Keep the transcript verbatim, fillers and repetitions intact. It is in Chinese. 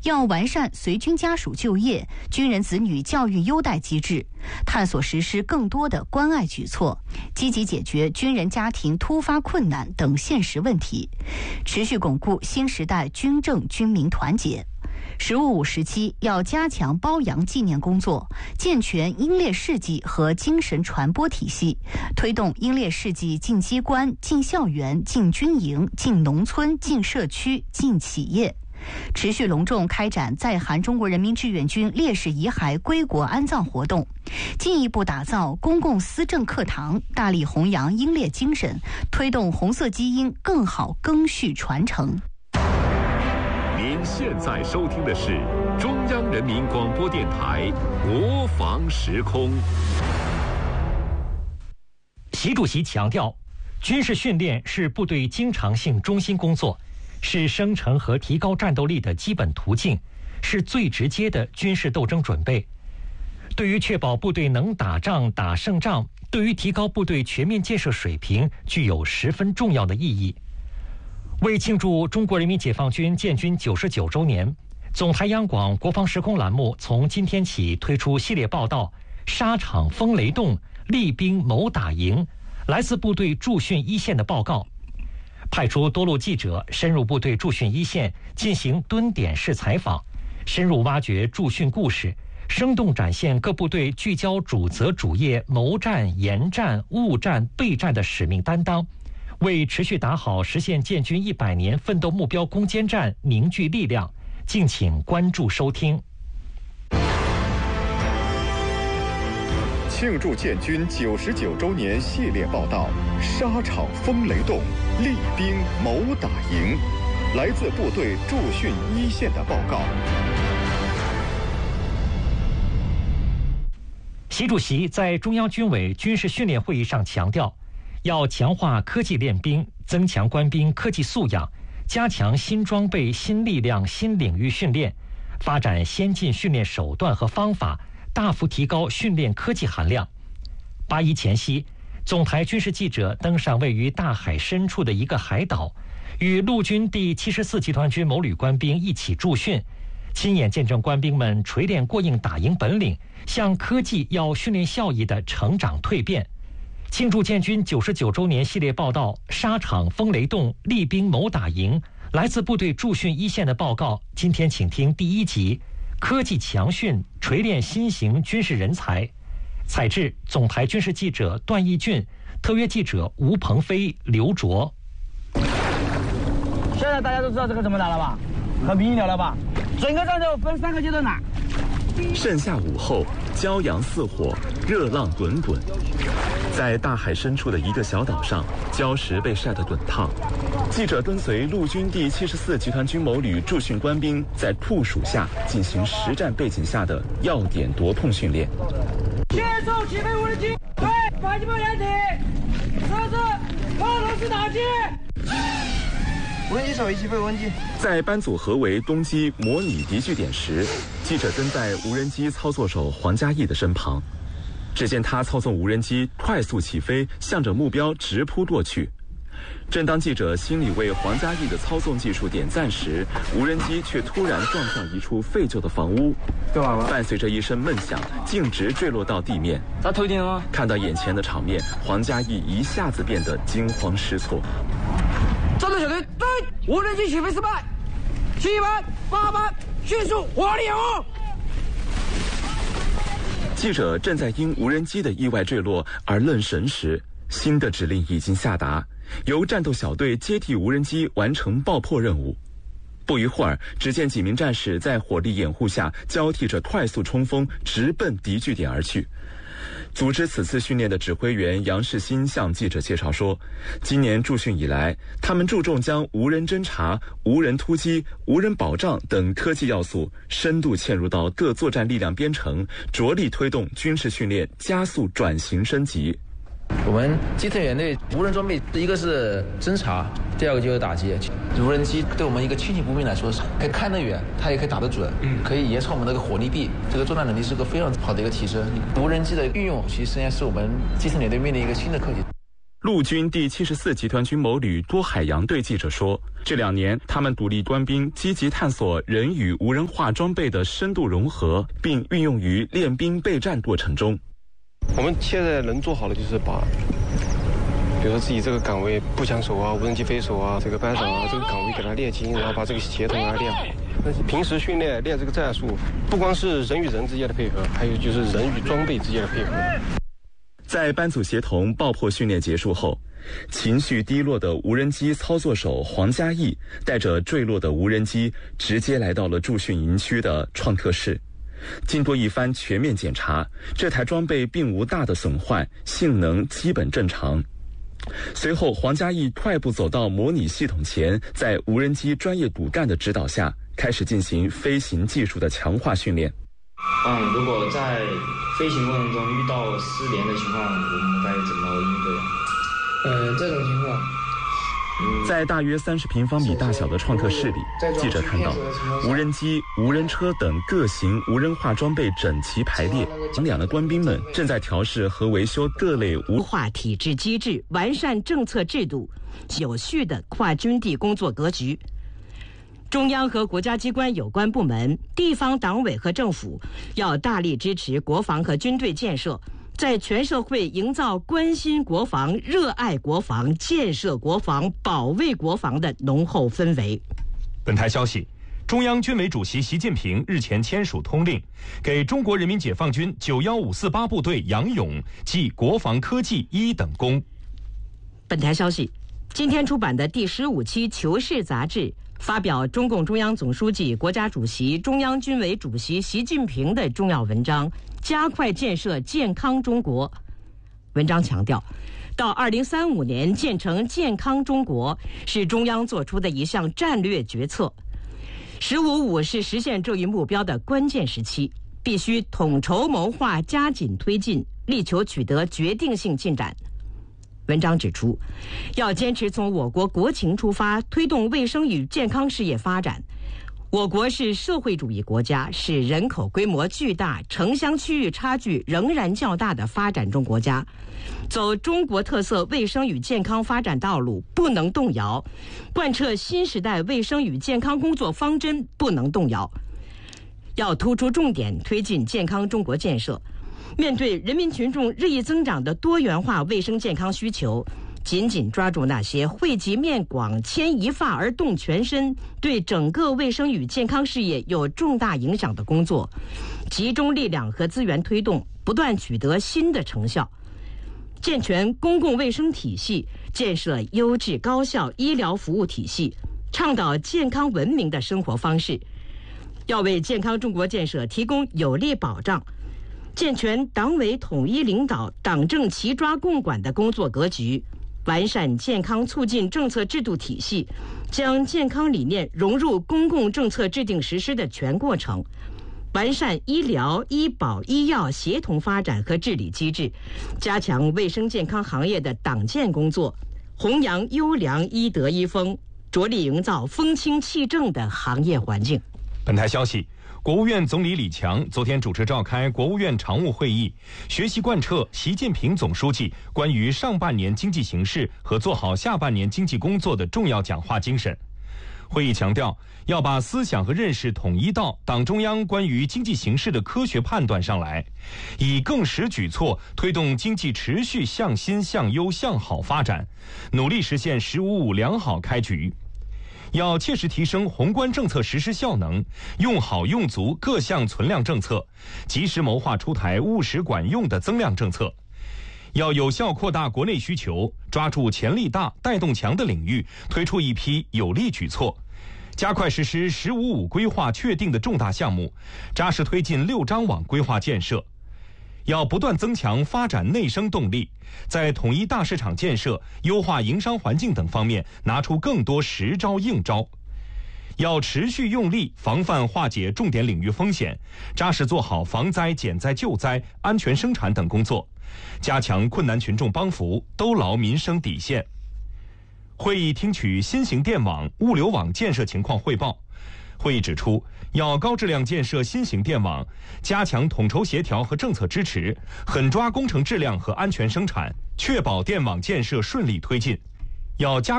要完善随军家属就业、军人子女教育优待机制，探索实施更多的关爱举措，积极解决军人家庭突发困难等现实问题，持续巩固新时代军政军民团结。十五五时期要加强褒扬纪念工作，健全英烈事迹和精神传播体系，推动英烈事迹进机关、进校园、进军营、进农村、进社区、进企业。持续隆重开展在韩中国人民志愿军烈士遗骸归国安葬活动，进一步打造公共思政课堂，大力弘扬英烈精神，推动红色基因更好更续传承。 您现在收听的是中央人民广播电台国防时空。 习主席强调，军事训练是部队经常性中心工作，是生成和提高战斗力的基本途径，是最直接的军事斗争准备。对于确保部队能打仗打胜仗，对于提高部队全面建设水平，具有十分重要的意义。为庆祝中国人民解放军建军九十九周年，总台央广国防时空栏目从今天起推出系列报道《沙场风雷动，厉兵谋打赢》，来自部队驻训一线的报告，派出多路记者深入部队驻训一线进行蹲点式采访，深入挖掘驻训故事，生动展现各部队聚焦主责主业谋战、研战、误战、备战的使命担当，为持续打好实现建军一百年奋斗目标攻坚战凝聚力量。敬请关注收听。 庆祝建军九十九周年系列报道《沙场风雷动，厉兵谋打赢》，来自部队驻训一线的报告。 习主席在中央军委军事训练会议上强调，要强化科技练兵，增强官兵科技素养，加强新装备、新力量、新领域训练，发展先进训练手段和方法，大幅提高训练科技含量。八一前夕，总台军事记者登上位于大海深处的一个海岛，与陆军第七十四集团军某旅官兵一起驻训，亲眼见证官兵们锤炼过硬打赢本领，向科技要训练效益的成长蜕变。庆祝建军九十九周年系列报道《沙场风雷动，厉兵谋打赢》，来自部队驻训一线的报告，今天请听第一集：科技强训，锤炼新型军事人才。采制总台军事记者段义俊，特约记者吴鹏飞、刘卓。 现在大家都知道这个怎么打了吧？很明了了吧？整个战斗分三个阶段打。 盛夏午后，骄阳似火，热浪滚滚。在大海深处的一个小岛上，礁石被晒得滚烫。记者跟随陆军第七十四集团军某旅驻训官兵，在酷暑下进行实战背景下的要点夺碰训练。 迅速起飞无人机，对，反击炮掩体，设置炮头式打击。无人机首位起飞，无人机。 在班组合围东击模拟敌据点时，记者跟在无人机操作手黄嘉毅的身旁。只见他操纵无人机快速起飞，向着目标直扑过去。正当记者心里为黄嘉毅的操纵技术点赞时，无人机却突然撞上一处废旧的房屋，伴随着一声闷响，径直坠落到地面。 他头顶吗？ 看到眼前的场面，黄嘉毅一下子变得惊慌失措。 战斗小队对，无人机起飞失败，七班、八班迅速火力掩护。 记者正在因无人机的意外坠落而愣神时，新的指令已经下达，由战斗小队接替无人机完成爆破任务。不一会儿，只见几名战士在火力掩护下交替着快速冲锋，直奔敌据点而去。组织此次训练的指挥员杨世新向记者介绍说，今年驻训以来，他们注重将无人侦察、无人突击、无人保障等科技要素深度嵌入到各作战力量编程，着力推动军事训练加速转型升级。 我们基特员队无人装备，一个是侦察，第二个就是打击。无人机对我们一个轻型步兵来说，是可以看得远，它也可以打得准，嗯，可以延长我们那个火力臂，这个作战能力是个非常好的一个提升。无人机的运用，其实现在是我们基特联队面临一个新的课题。 陆军第七十四集团军某旅多海洋队记者说， 这两年，他们独立官兵积极探索人与无人化装备的深度融合，并运用于练兵备战过程中。 我们现在能做好的就是把，比如说自己这个岗位步枪手啊、无人机飞手啊、这个班长啊这个岗位给他练精，然后把这个协同啊练好。但是平时训练练这个战术，不光是人与人之间的配合，还有就是人与装备之间的配合。 在班组协同爆破训练结束后，情绪低落的无人机操作手黄嘉义带着坠落的无人机直接来到了驻训营区的创客室。经过一番全面检查，这台装备并无大的损坏，性能基本正常。随后，黄嘉义快步走到模拟系统前，在无人机专业骨干的指导下，开始进行飞行技术的强化训练。 嗯，如果在飞行过程中遇到失联的情况，我们该怎么应对？ 呃，这种情况， 在大约三十平方米大小的创客室里，记者看到无人机、无人车等各型无人化装备整齐排列，两两的官兵们正在调试和维修各类无化体制机制，完善政策制度，有序的跨军地工作格局。中央和国家机关有关部门、地方党委和政府要大力支持国防和军队建设，在全社会营造关心国防、热爱国防、建设国防、保卫国防的浓厚氛围。 本台消息，中央军委主席习近平日前签署通令，给中国人民解放军九一五四八部队杨勇记国防科技一等功。 本台消息，今天出版的第十五期《求是》杂志发表中共中央总书记、国家主席、中央军委主席习近平的重要文章《加快建设健康中国》。文章强调，到二零三五年建成健康中国是中央做出的一项战略决策。十五五是实现这一目标的关键时期，必须统筹谋划，加紧推进，力求取得决定性进展。文章指出，要坚持从我国国情出发，推动卫生与健康事业发展。我国是社会主义国家，是人口规模巨大、城乡区域差距仍然较大的发展中国家。走中国特色卫生与健康发展道路不能动摇，贯彻新时代卫生与健康工作方针不能动摇。要突出重点推进健康中国建设。面对人民群众日益增长的多元化卫生健康需求，紧紧抓住那些惠及面广、牵一发而动全身，对整个卫生与健康事业有重大影响的工作，集中力量和资源推动，不断取得新的成效。健全公共卫生体系，建设优质高效医疗服务体系，倡导健康文明的生活方式，要为健康中国建设提供有力保障。健全党委统一领导、党政齐抓共管的工作格局，完善健康促进政策制度体系，将健康理念融入公共政策制定实施的全过程，完善医疗、医保、医药协同发展和治理机制，加强卫生健康行业的党建工作，弘扬优良医德医风，着力营造风清气正的行业环境。 本台消息，国务院总理李强昨天主持召开国务院常务会议，学习贯彻习近平总书记关于上半年经济形势和做好下半年经济工作的重要讲话精神。会议强调，要把思想和认识统一到党中央关于经济形势的科学判断上来，以更实举措推动经济持续向新向优向好发展，努力实现“十五五”良好开局。要切实提升宏观政策实施效能，用好用足各项存量政策，及时谋划出台务实管用的增量政策。要有效扩大国内需求，抓住潜力大、带动强的领域，推出一批有力举措，加快实施“十五五”规划确定的重大项目，扎实推进六张网规划建设。要不断增强发展内生动力，在统一大市场建设、优化营商环境等方面拿出更多实招硬招。要持续用力防范化解重点领域风险，扎实做好防灾、减灾、救灾、安全生产等工作，加强困难群众帮扶，兜牢民生底线。会议听取新型电网、物流网建设情况汇报。会议指出，要高质量建设新型电网，加强统筹协调和政策支持，狠抓工程质量和安全生产，确保电网建设顺利推进。要加